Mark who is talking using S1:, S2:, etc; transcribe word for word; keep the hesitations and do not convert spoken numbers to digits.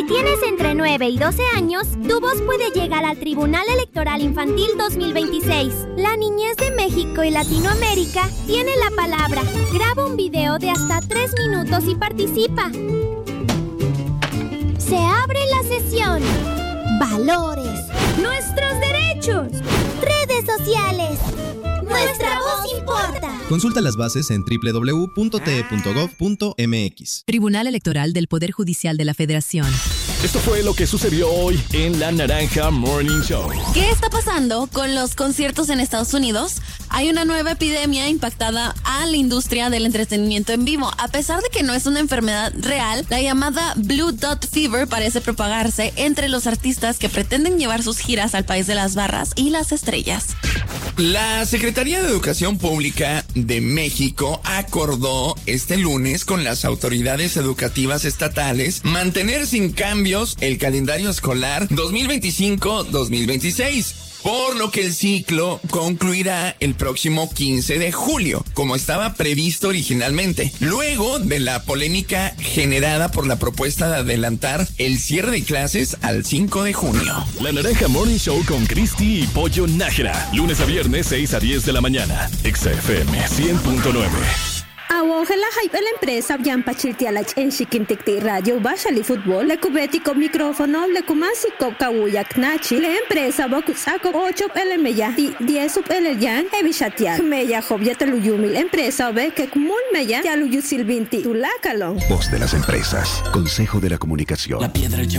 S1: tienes entre nueve y doce años, tu voz puede llegar al Tribunal Electoral Infantil dos mil veintiséis. La niñez de México y Latinoamérica tiene la palabra. Graba un video de hasta tres minutos y participa. Se abre la sesión. Valores. Nuestros derechos. Redes sociales. Nuestra voz importa.
S2: Consulta las bases en doble u doble u doble u punto t e punto gov punto m x.
S3: Tribunal Electoral del Poder Judicial de la Federación.
S4: Esto fue lo que sucedió hoy en La Naranja Morning Show.
S5: ¿Qué está pasando con los conciertos en Estados Unidos? Hay una nueva epidemia impactada a la industria del entretenimiento en vivo. A pesar de que no es una enfermedad real, la llamada Blue Dot Fever parece propagarse entre los artistas que pretenden llevar sus giras al país de las barras y las estrellas.
S6: La Secretaría de Educación Pública de México acordó este lunes con las autoridades educativas estatales mantener sin cambios el calendario escolar dos mil veinticinco dos mil veintiséis. Por lo que el ciclo concluirá el próximo quince de julio, como estaba previsto originalmente, luego de la polémica generada por la propuesta de adelantar el cierre de clases al cinco de junio.
S4: La Naranja Morning Show con Cristi y Pollo Nájera, lunes a viernes seis a diez de la mañana, X F M cien punto nueve.
S7: Awongela hype la empresa Bian Pachiltialach en Chiquinticti Radio Bashali Fútbol, le cubetico micrófono, le kumasico kawuyak nachi, la empresa Bokusako ocho el meya, diez el yan, evishatiak, meya jobia teluyumi, la empresa ve que kumul meya, yaluyu silvinti, tulacalon.
S8: Voz de las empresas, Consejo de la Comunicación.
S6: La piedra